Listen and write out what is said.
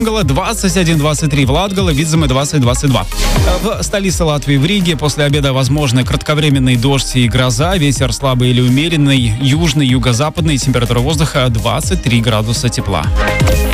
21-23 в Латгале, Видземе 20-22. В столице Латвии в Риге после обеда возможны кратковременный дождь и гроза, ветер слабый или умеренный, южный, юго-западный, температура воздуха 23 градуса тепла.